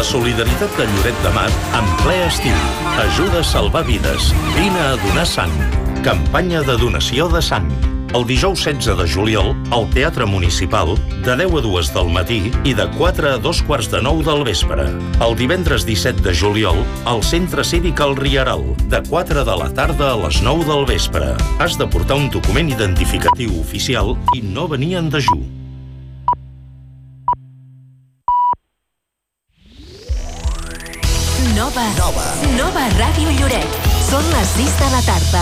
solidaritat de Lloret de Mar en ple estiu. Ajuda a salvar vides. Vine a donar sang. Campanya de donació de sang. El dijous 16 de juliol, al Teatre Municipal, de 10 a 2 del matí i de 4 a 2:45 del vespre. El divendres 17 de juliol, al Centre Cívic El Rieral, de 4 de la tarda a les 9 del vespre. Has de portar un document identificatiu oficial i no venir en dejú. Nova Ràdio Lloret. Són les 6 de la tarda.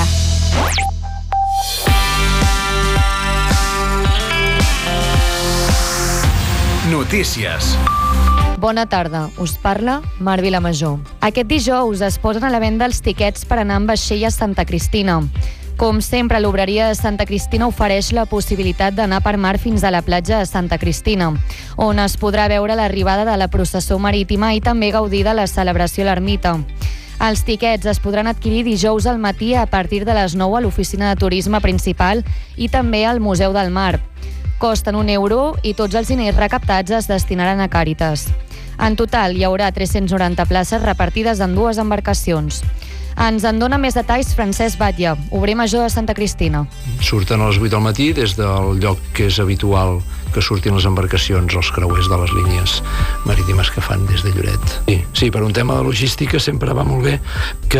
Notícies. Bona tarda, us parla Mar Vilamajor. Aquest dijous es posen a la venda els tiquets per anar amb vaixell a Santa Cristina. Com sempre, l'obreria de Santa Cristina ofereix la possibilitat d'anar per mar fins a la platja de Santa Cristina, on es podrà veure l'arribada de la processó marítima i també gaudir de la celebració a l'ermita. Els tiquets es podran adquirir dijous al matí a partir de les 9 a l'oficina de turisme principal i també al Museu del Mar. Costen €1 i tots els diners recaptats es destinaran a Càritas. En total, hi haurà 390 places repartides en 2 embarcacions. Ens en dona més detalls Francesc Batlle, obrer major de Santa Cristina. Surten a les 8 del matí des del lloc que és habitual que surtin les embarcacions, els creuers de les línies marítimes que fan des de Lloret. Sí, per un tema de logística sempre va molt bé que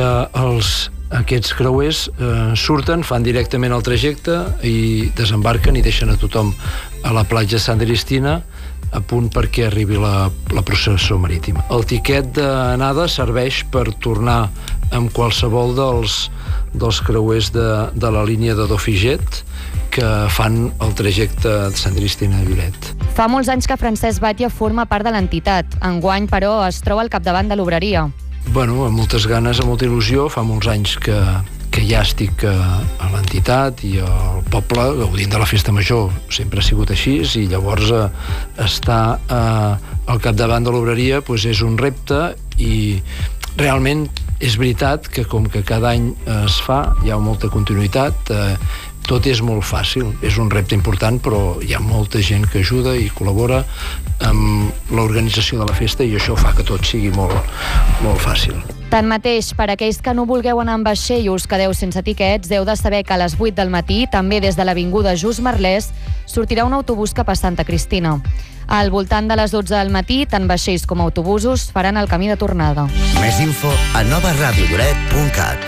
aquests creuers surten, fan directament el trajecte i desembarquen i deixen a tothom a la platja de Santa Cristina a punt perquè arribi la processó marítima. El tiquet d'anada serveix per tornar amb qualsevol dels creuers de la línia de Dofiget que fan el trajecte de Santa Cristina a Lloret. Fa molts anys que Francesc Batlle forma part de l'entitat. Enguany, però, es troba al capdavant de l'obreria. Bueno, amb moltes ganes, amb molta il·lusió. Fa molts anys que ja estic a l'entitat i al poble gaudint de la festa major. Sempre ha sigut així i llavors estar al capdavant de l'obreria és un repte i realment és veritat que com que cada any es fa, hi ha molta continuïtat, tot és molt fàcil. És un repte important, però hi ha molta gent que ajuda i col·labora amb l'organització de la festa i això fa que tot sigui molt, molt fàcil. Tanmateix, per aquells que no vulgueu anar amb vaixell i us quedeu sense tiquets, heu de saber que a les 8 del matí, també des de l'avinguda Just Merlès, sortirà un autobús cap a Santa Cristina. Al voltant de les 12 del matí, tant vaixells com autobusos faran el camí de tornada. Més info a novaradiolloret.cat.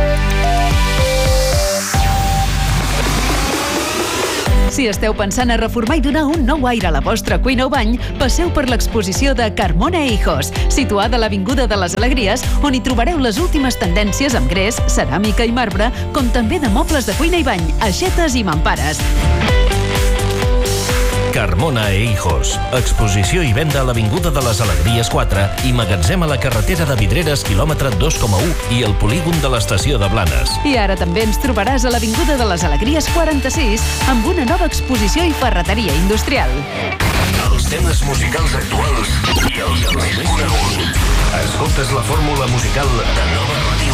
Si esteu pensant a reformar i donar un nou aire a la vostra cuina o bany, passeu per l'exposició de Carmona e Hijos, situada a l'Avinguda de les Alegries, on hi trobareu les últimes tendències amb gres, ceràmica i marbre, com també de mobles de cuina i bany, aixetes i mampares. Carmona e Hijos. Exposició i venda a l'Avinguda de les Alegries 4 i magatzem a la carretera de Vidreres, quilòmetre 2,1 i el polígon de l'estació de Blanes. I ara també ens trobaràs a l'Avinguda de les Alegries 46 amb una nova exposició i ferreteria industrial. Els temes musicals actuals i els més coneguts. Escoltes la fórmula musical de Nova Ràdio